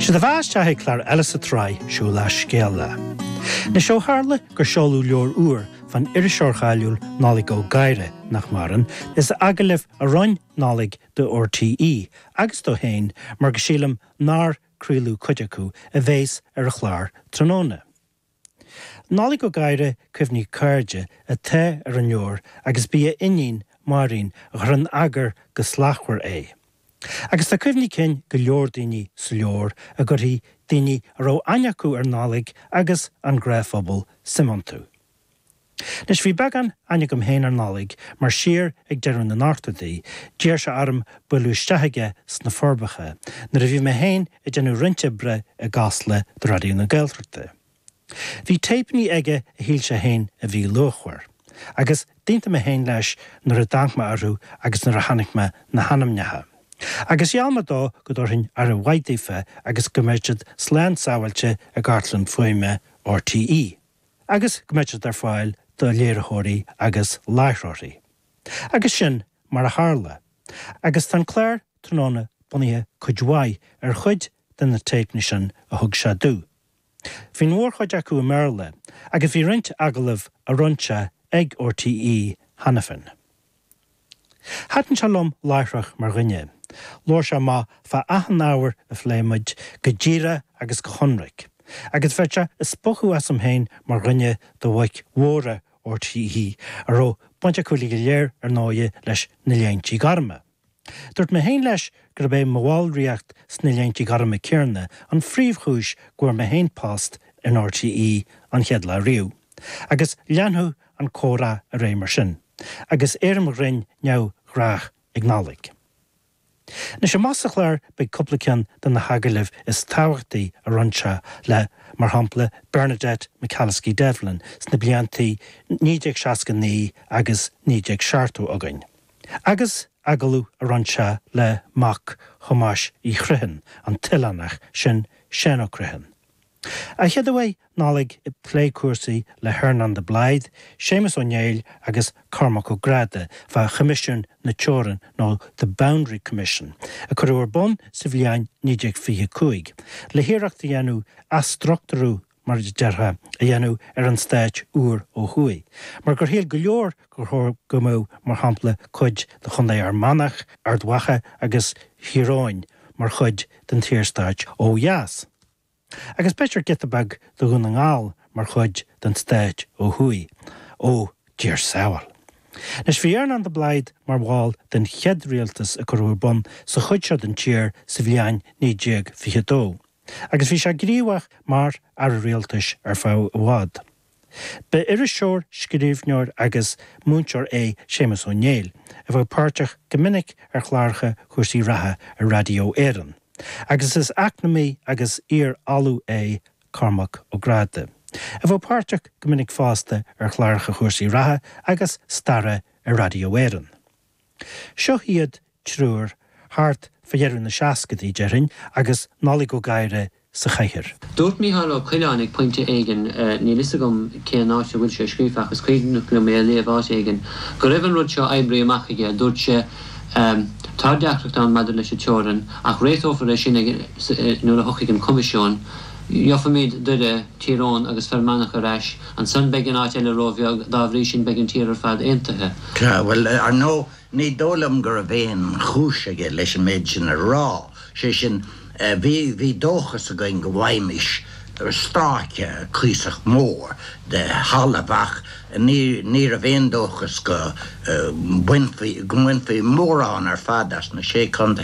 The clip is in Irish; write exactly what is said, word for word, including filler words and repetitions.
Se de bhas teithe clar Ellis a Try siú le scéala. Na seo hála gur seolú leor úr van iriseorchailiúil nálig ó gaire nach maran is agalibh a roin nálig de R T E agus do héin mar go sílam nar crílú cuideachú a bhés ar a chláir tróna. Nálig ó gaire cuimhní cairde a the ar an leor agus bí a inín marín a chur an agar go slachhar é. Agus tá cuimhní cin go leor daoine sa leor a gur hí daoine a ró aineachú ar nálig agus an gréfhobal simantú. Nes bhí began aine gom héin ar nálig mar siar ag dearún na náirtadaí, déir se arm builúisteige sna forbacha, na ra bhí me héin i denú rinte bre a gasla do radioú na Gaeltachta. Bhí teipní aige a híl se héin a bhí luachhar, agus dínta me héin leis nar a dankma arú agus nar a hanigma na hanamnethe. Agus ialma dó go dúirthain ar a waidífe agus goméid slán sáhailte a gartlan foiime R T E. Agus goméid ar fáil do léirethirí agus láithreoirí. Agus sin mar a hála. Agus tan cléir tróna bunithe cuidhhaid ar chuid den na teipní sin a thug se dú. Bhí nuair chuid acu merle, agus bhí rint agalah a runse ag R T E hanafin. Hatan se lom láithreach mar rinne. Lór se má fa ahan áhar a phléimiid go ddíra agus go chonric. Agus feite is spochú as am héin mar rinne do bhaich mhóra R T E a ró bainte chuúla go léir ar náide leis na léintí garma. Dúirt me héin leis gur bé mháilríocht sna léintí garma céarna an phríomhchúis gur me héin pást in R T E an chead le riú. Agus leanthú an córa a ré mar sin. Agus éirm rinn neamh ghrách ag nálig. Na sé más a chláir beag cuplacán den na hagalibh is táhachtaí a runse le mar hampla Bernadette McCalskey Devlin sna bliantaí nídeag seasca ní agus nídeag seartú againn. Agus agalú a runse le mac chomáis í chruhan an tilanach sin sin ó chruhan. A cheadhfuid nálig i pléicúrsaí le Hernan de Blythe, Seamus O'Neill agus Cormac O'Grada fa Commission na Teorann nó the Boundary Commission, a chuir bon sa bhliain nídeag fiche cúig. Le hireachta dhéanú astruchtarú mar deartha a dhéanú ar an stáit úr ó thuaidh. Mar gur héal go leor gur thóir go mó mar hampla chuid de chundaí Armánach, Ardwacha agus Hiráin mar chuid den tírstáit ó Yas. Agus beir gitabag do ghún an ngáil mar chuid den stáit ó thuaidh ó dír saoil. Nes bhí Hernan de Blythe mar bháil den chead rialtas a chuir bon sa chuid se den tír sa bhliain nídeag fiche dó. Agus bhí se gríomhach mar ar a rialtas ar fáth bhád. Be iriseoir scríbhneoir agus múnteoir é Seamus O'Neill, a bheith páirteach go minic ar chláircha chuirsaí ratha ar Radio Éireann. Agus is acnamí agus ír alú é Cormac O'Grada. A bheith páirteach go minic fásta ar chláircha chuirsaí ratha agus starra ar Radio Éireann. Seo iad trúr thart fahearú na seascadaí dearinn agus nálig ó gaire sa chaithir. Dúirt mí hall ó chuileánnig pointe éigen ní lisa gom cé náiste bhfuil sé scríbhach agus chuideanna go mé léomhát éigen. Go raibh an rud seo eibrí amach aige dúirt sé tá deachreacht an maidir leis a teorann ach réitófar é sin nuair a thuchaigh an comisiún Jofa míid duine Tyrone agus fermanach a reis an san begin áit eile róbheag dá bhrí sin begin tír ar fad aontaithe. Cra, well, ar nó ní dólam gur a bhéon chúiseige leis an méid sin a rá. sé sin bhí dóchas a going go bhaimis ar stáce clísach mór de Hallabach ní a bhéon dóchas go bhainfaí mórán ar fadas na sé